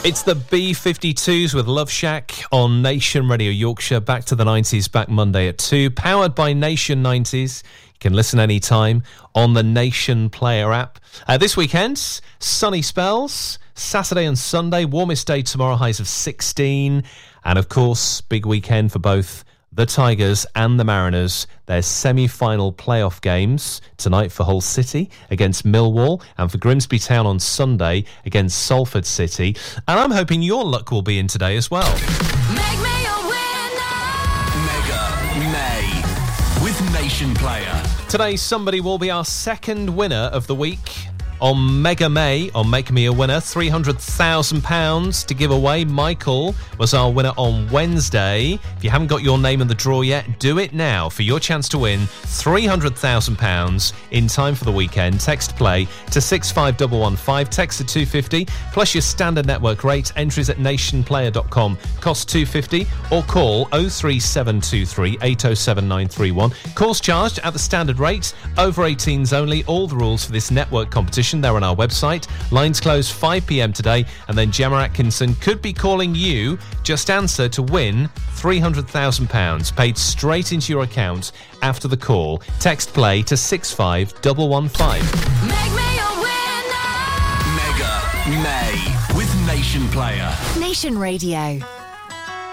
It's the B-52s with Love Shack on Nation Radio Yorkshire. Back to the 90s, back Monday at 2. Powered by Nation 90s. You can listen anytime on the Nation Player app. This weekend, sunny spells. Saturday and Sunday, warmest day tomorrow, highs of 16. And of course, big weekend for both the Tigers and the Mariners. Their semi-final playoff games tonight for Hull City against Millwall and for Grimsby Town on Sunday against Salford City. And I'm hoping your luck will be in today as well. Make me a winner. Mega May with Nation Player. Today, somebody will be our second winner of the week. On Mega May, on Make Me a Winner, £300,000 to give away. Michael was our winner on Wednesday. If you haven't got your name in the draw yet, do it now for your chance to win £300,000 in time for the weekend. Text play to 65115, text to 250, plus your standard network rate. Entries at nationplayer.com, cost £250, or call 03723 807 931. Calls charged at the standard rate, over 18s only. All the rules for this network competition, they're on our website. Lines close 5 p.m. today, and then Gemma Atkinson could be calling you. Just answer to win £300,000 paid straight into your account after the call. Text play to 65115. Make me a winner. Mega May with Nation Player. Nation Radio.